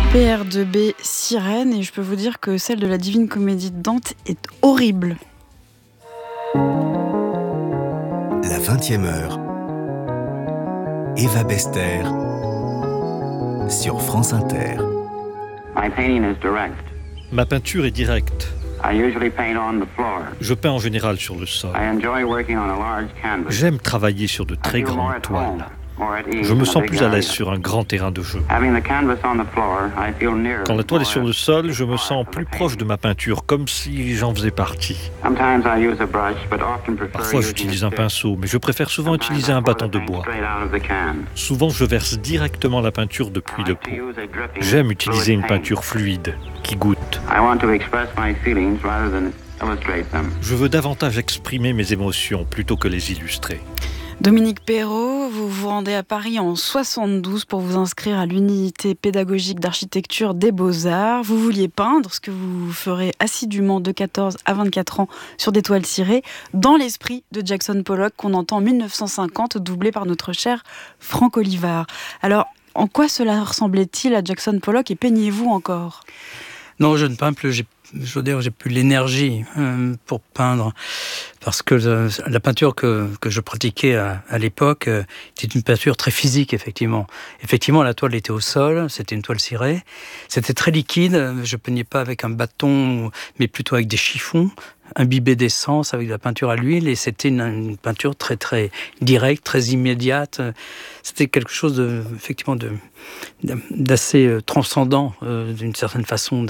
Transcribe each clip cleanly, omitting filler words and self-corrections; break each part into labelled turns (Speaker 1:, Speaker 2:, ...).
Speaker 1: PR2B Sirène, et je peux vous dire que celle de la Divine Comédie de Dante est horrible.
Speaker 2: La 20e heure. Eva Bester sur France Inter.
Speaker 3: Ma peinture est directe. Je peins en général sur le sol. J'aime travailler sur de très grandes toiles. Je me sens plus à l'aise sur un grand terrain de jeu. Quand la toile est sur le sol, je me sens plus proche de ma peinture, comme si j'en faisais partie. Parfois j'utilise un pinceau, mais je préfère souvent utiliser un bâton de bois. Souvent je verse directement la peinture depuis le pot. J'aime utiliser une peinture fluide, qui goûte. Je veux davantage exprimer mes émotions plutôt que les illustrer.
Speaker 1: Dominique Perrault, vous vous rendez à Paris en 72 pour vous inscrire à l'unité pédagogique d'architecture des Beaux-Arts. Vous vouliez peindre, ce que vous ferez assidûment de 14 à 24 ans sur des toiles cirées, dans l'esprit de Jackson Pollock qu'on entend en 1950, doublé par notre cher Franck Olivard. Alors, en quoi cela ressemblait-il à Jackson Pollock et peignez-vous encore ?
Speaker 4: Non, je ne peins plus. Je veux dire, j'ai plus l'énergie pour peindre, parce que la peinture que je pratiquais à l'époque était une peinture très physique, effectivement. Effectivement, la toile était au sol, c'était une toile cirée, c'était très liquide, je peignais pas avec un bâton, mais plutôt avec des chiffons, imbibés d'essence, avec de la peinture à l'huile, et c'était une peinture très très directe, très immédiate. C'était quelque chose effectivement d'assez transcendant d'une certaine façon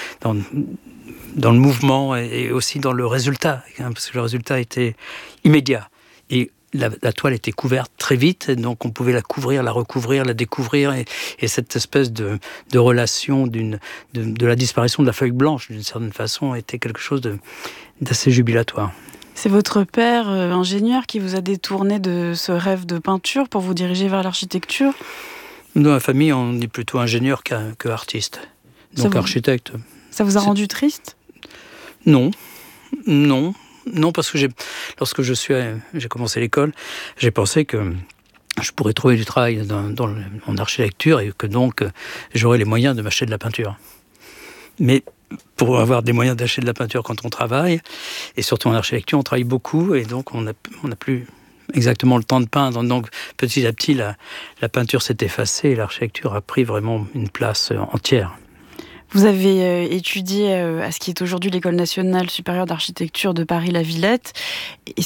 Speaker 4: dans le mouvement et aussi dans le résultat, parce que le résultat était immédiat. Et la toile était couverte très vite, donc on pouvait la couvrir, la recouvrir, la découvrir, et cette espèce de relation de la disparition de la feuille blanche, d'une certaine façon, était quelque chose d'assez jubilatoire.
Speaker 1: C'est votre père, ingénieur, qui vous a détourné de ce rêve de peinture pour vous diriger vers l'architecture ?
Speaker 4: Dans la famille, on est plutôt ingénieur que artiste, donc architecte.
Speaker 1: Ça vous a rendu triste ?
Speaker 4: Non, parce que lorsque j'ai commencé l'école, j'ai pensé que je pourrais trouver du travail en architecture et que donc j'aurais les moyens de m'acheter de la peinture. Mais pour avoir des moyens d'acheter de la peinture quand on travaille, et surtout en architecture, on travaille beaucoup et donc on n'a plus exactement le temps de peindre. Donc petit à petit, la peinture s'est effacée et l'architecture a pris vraiment une place entière.
Speaker 1: Vous avez étudié à ce qui est aujourd'hui l'École nationale supérieure d'architecture de Paris-la Villette.